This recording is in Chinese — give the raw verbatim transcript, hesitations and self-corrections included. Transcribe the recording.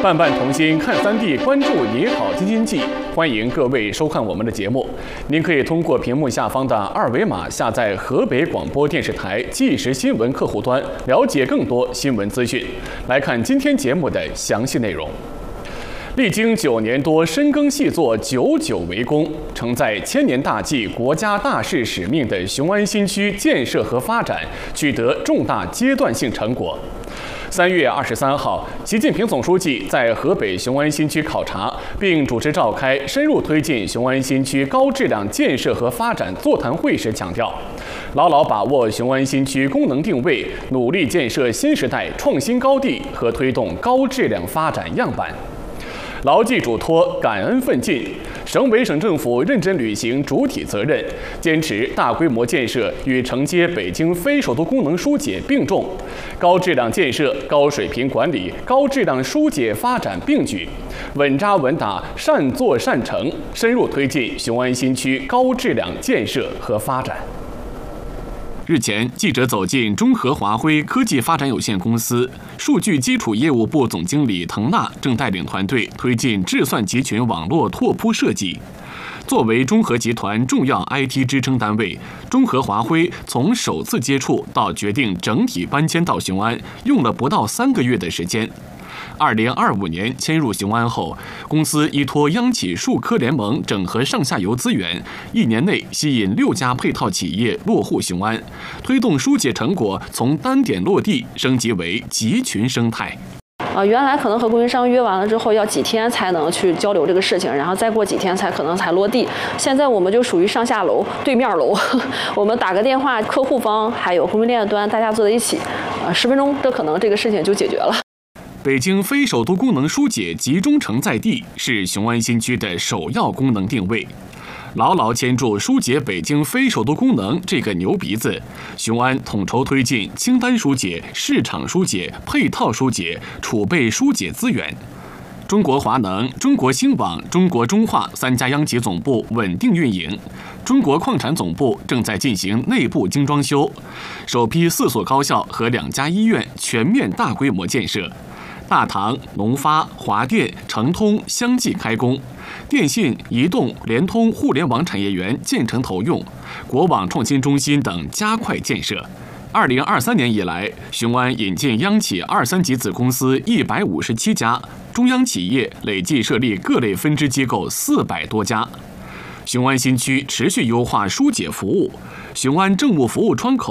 伴伴同心看三 D， 关注你好京津冀，欢迎各位收看我们的节目。您可以通过屏幕下方的二维码下载河北广播电视台即时新闻客户端，了解更多新闻资讯。来看今天节目的详细内容。历经九年多深耕细作，久久为功，承载千年大计、国家大事使命的雄安新区建设和发展取得重大阶段性成果。三月二十三号，习近平总书记在河北雄安新区考察，并主持召开深入推进雄安新区高质量建设和发展座谈会时强调，牢牢把握雄安新区功能定位，努力建设新时代创新高地和推动高质量发展样板。牢记嘱托，感恩奋进，省委省政府认真履行主体责任，坚持大规模建设与承接北京非首都功能疏解并重，高质量建设、高水平管理、高质量疏解发展并举，稳扎稳打、善作善成，深入推进雄安新区高质量建设和发展。日前，记者走进中和华辉科技发展有限公司，数据基础业务部总经理滕娜正带领团队推进智算集群网络拓扑设计。作为中和集团重要 I T 支撑单位，中和华辉从首次接触到决定整体搬迁到雄安，用了不到三个月的时间。二零二五年迁入雄安后，公司依托央企数科联盟整合上下游资源，一年内吸引六家配套企业落户雄安，推动疏解成果从单点落地升级为集群生态。 啊，原来可能和供应商约完了之后要几天才能去交流这个事情，然后再过几天才可能才落地。现在我们就属于上下楼对面楼，我们打个电话，客户方还有供应链端大家坐在一起，啊，十分钟这可能这个事情就解决了。 北京非首都功能疏解集中承载地是雄安新区的首要功能定位。牢牢牵住疏解北京非首都功能这个牛鼻子，雄安统筹推进清单疏解、市场疏解、配套疏解、储备疏解资源。中国华能、中国兴网、中国中化三家央企总部稳定运营，中国矿产总部正在进行内部精装修，首批四所高校和两家医院全面大规模建设。大唐、农发、华电、成通相继开工，电信、移动、联通互联网产业园建成投用，国网创新中心等加快建设。二零二三年以来，雄安引进央企二三级子公司一百五十七家，中央企业累计设立各类分支机构四百多家。雄安新区持续优化疏解服务，雄安政务服务窗口